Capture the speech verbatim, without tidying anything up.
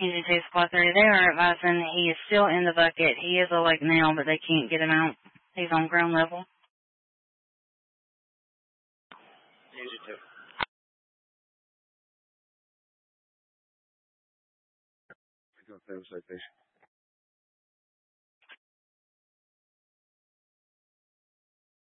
Easy two squad three. They are advising he is still in the bucket. He is awake now, but they can't get him out. He's on ground level. Easy two. Go to citation.